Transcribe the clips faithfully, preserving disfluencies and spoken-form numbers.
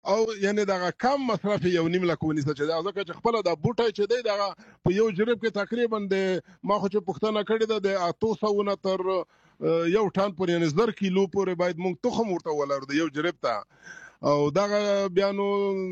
او یعنی دغه کم مصرف یو نیم لک ونیسه چې دا ځکه چې خپله دا بوټی چې دی دغه په یو جریب کې تقریبا د ما خو چې پوښتنه کړې ده د اتو سوو نه تر یو ټن پورې یعنې زر کیلو پورې باید موږ تخم ورته ولرو د یو جریب ته او دغه بیا نو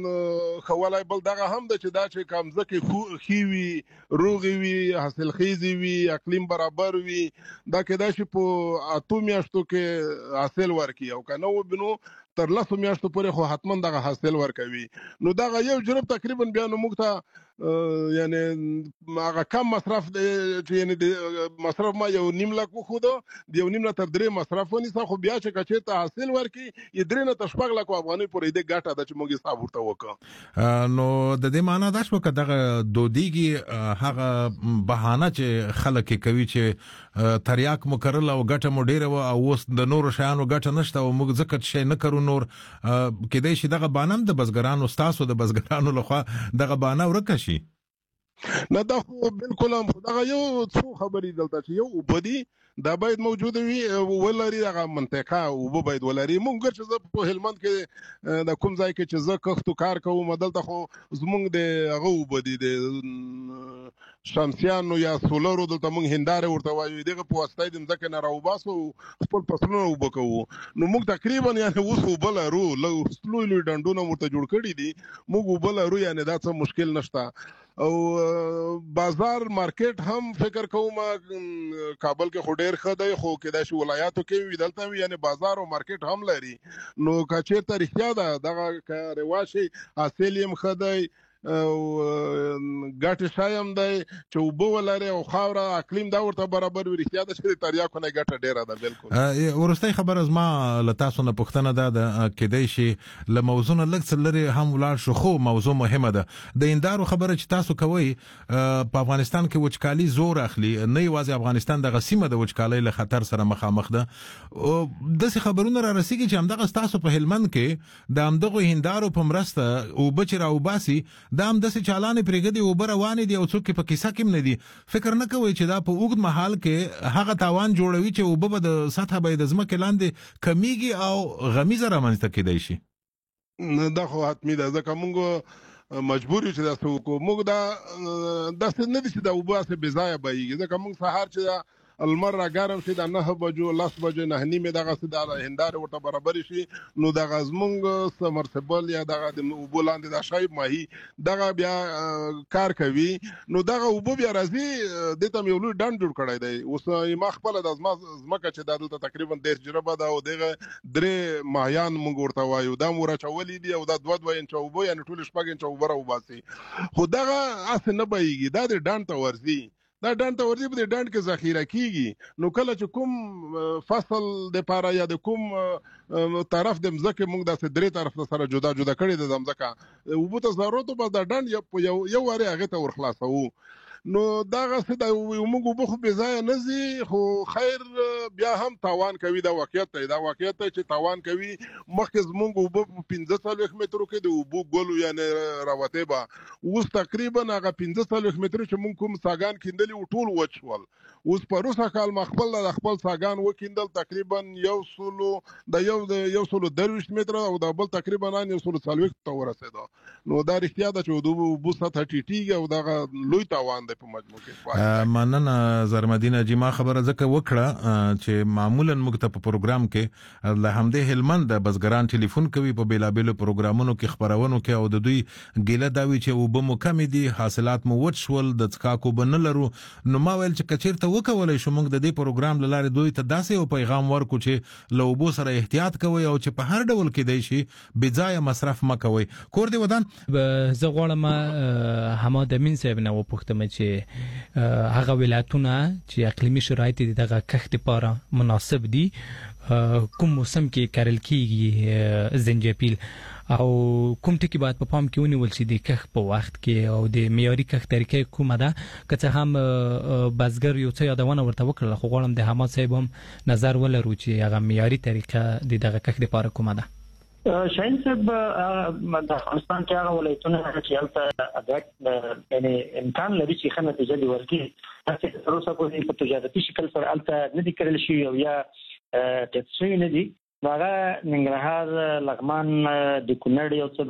ښه بل دغه هم ده چې دا چې که مځکې ښې وي روغې وي حاصلخیزې وي اقلیم برابر وي دا کیدای شي په اتو میاشتو کې حاصل ورکړي او که نه وبینو تر لسو میاشتو پورې خو حتما دغه حاصل ورکوي نو دغه یو جرب تقریبا بیا نو موږ ته یعنی هغه کم مصرف دی چې یعنی د مصرف ما یو نیم لک وښوده د یو نیم نه تر درې مصرف ونیسه خو بیا چې که چېرته حاصل ورکړي یې درې نه تر شپږ لکو افغانۍ پورې دې ګټه ده چې موږ حساب ورته وکړو. نو د دې معنا دا شوه که دغه دودیږي هغه بهانه چې خلک یې کوي چې تریاک مو کرل او ګټه مو ډېره وه او اوس د نورو شیانو ګټه نشته او موږ ځکه شی نه کرو نور کیدای شي دغه بهانه هم د بزګرانو ستاسو د بزګرانو لخوا دغه بهانه ورکه شي. نه دا خو بالکل هم دغه یو څو خبرې دلته چې یو اوبه دي دا باید موجوده وي ولري دغه منطقه اوبه باید ولري موږ ګر چې زه په هلمند کې د کوم ځای کې چې زه کښتو کار کوم دلته خو زموږ د هغه اوبه دي د شمسیانو یا سولرو دلته موږ هندارې ورته وایو دغه په واسطه د مځکې نه راوباسو خپل فصلونه اوبه کوو نو موږ تقریبا یعنې اوس اوبه لرو لوی لوی ډنډونه ورته جوړ کړي دي موږ اوبه لرو یعنې دا څه مشکل نشته او بازار مارکیټ هم فکر کوم کابل کې خو ډېر ښه دی خو کیدای شي ولایاتو کې وي دلته وي یعنې بازار او مارکیټ هم لري نو که چېرته رښتیا ده دغه که رواج شي حاصل یې هم ښه دی او ګټې شی هم دی چې اوبه ولري او خاوره اقلیم دا ورته برابر وي رښتیا ده چې د تریاکو نه ګټه ډېره ده بالکل. وروستی خبره زما له تاسو نه پوښتنه دا ده کیدای شي له موضوع نه لږ څه لرې هم ولاړ شو خو موضوع مهمه ده د هندارو خبره چې تاسو کوئ په افغانستان کې وچکالي زور اخلي نه یوازې افغانستان دغه سیمه د وچکالۍ له خطر سره مخامخ ده داسې خبرونه را رسېږي چې همدغه ستاسو په هلمند کې د همدغو هندارو په مرسته اوبه چې راوباسي دا هم داسې چالانې پرېږدي اوبه روانې دي او څوک په کیسه کې هم نه دي فکر نه کوئ چې دا په اوږد مهال کې هغه تاوان جوړوي چې اوبه به د سطحه به یې د ځمکې لاندې کمیږي او غمیزه رامنځته کیدای شي. دا خو حتمي ده ځکه موږ مجبور یو چې داسې وکړو موږ دا داسې نه دي چې دا اوبه هسې بې ځایه بهیږي ځکه موږ سهار چې دا المر را ګرم شي د نهه بجو لس بجو نهه نیمې دغسې د هندارې ورته برابرې شي نو دغه زمونږ سمرسیبل یا دغه د اوبو لاندې د شایب ماهي دغه بیا کار کوي نو دغه اوبه بیا راځي دې ته مې یو لوی ډنډ جوړ کړی دی اوس ما خپله د ځمکه چې دا دلته تقریبا دېرش جربه ده او دغه درې ماهیان موږ ورته وایو دا مو راچولي دي او دا دوه دوه انچه اوبه یعنې ټولې شپږ انچه اوبه راوباسي خو دغه هسې نه بهیږي دا د ډنډ ته ورځي دا ډنډ ته ورځي په دې ډنډ کې ذخیره کیږي نو کله چې کوم فصل دپاره یا د کوم طرف د مځکې موږ داسې درې طرف سره جدا جدا کړي ده د مځکه اوبو ته ضرورت و بس دا ډنډ په یو یو وارې هغې ته ورخلاصوو نو دغسې د موږ اوبه خو بې ځایه نه ځي خو خیر بیا هم تاوان کوي دا واقعیت دی دا واقعیت دی چې تاوان کوي مخکې زموږ اوبه په پنځه څلوېښت مترو کې د اوبو ګل یعنې راوتې به اوس تقریبا هغه پنځه څلوېښت مترو چې موږ کوم څاګان کیندلي وو ټول وچ شول اوس پروسه کال ما خپل د خپل څاګان وکیندل تقریبا یو سلو د یو د یو سلو درویشت متره او د بل تقریبا یو سلو څلوېښت ته ورسېده نو دا رښتیا ده چې د اوبو سطحه ټیټېږي او دغه لوی تاوان دی په مجموع کې. مننه زرمدین اجیما خبره ځکه وکړه چې معمولا موږ ته په پروګرام کې له همدې هلمند د بزګران ټلیفون کوي په بیلابیلو پروګرامونو کې خبرونو کې او د دوی ګیله دا وي چې اوبه مو کمې دي حاصلات مو وچ شول د څښاک اوبه نه لرو نو ما ویل چې که چېرته وکولی شو موږ د دې پروګرام له لارې دوی ته داسې یو پیغام ورکړو چې له اوبو سره احتیاط کوئ او چې په هر ډول کیدای شي بې ځایه مصرف مه کوئ. کور دې ودان زه غواړم حماد امین صاحب نه وپوښتم چې هغه ولایتونه چې اقلیمي شرایط دي دغه کښت لپاره مناسب دي کوم موسم کې کرل کیږي زنجبیل او کوم ټکي باید په پام کې ونیول شي د کښت په وخت کې او د معیاري کښت طریقې کومه ده که څه هم بزګر یو څه یادونه ورته وکړله خو غواړم د حماد صاحب هم نظر ولرو چې هغه معیاري طریقه د دغه کښت لپاره کومه ده. شاهین صاحب د افغانستان کې هغه ولایتونه چې هلته یعنې امکان لري چې ښه نتیجه دې ورکړي هسې تر اوسه پورې په تجارتي شکل سره هلته نه دي کرل شوي او یا ټیسټ شوي نه دي نو هغه ننګرهار لغمان د کونړ یو څه